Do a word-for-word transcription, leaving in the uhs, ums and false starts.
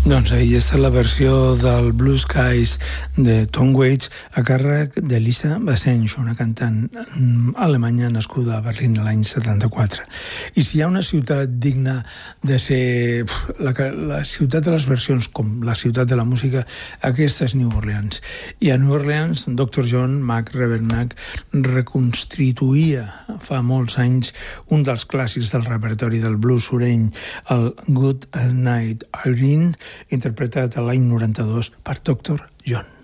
Doncs ahí està la versió del Blue Skies de Tom Waits a càrrec de Lisa Bassench, una cantant alemanya nascuda a Berlín l'any setanta-quatre. I si hi ha una ciutat digna de ser la, la ciutat de les versions, com la ciutat de la música, aquesta és New Orleans. I a New Orleans, doctor John Mac Rebennack reconstituïa fa molts anys un dels clàssics del repertori del blues sureny, el Good Night Irene, interpretat a l'any noranta-dos per doctor John.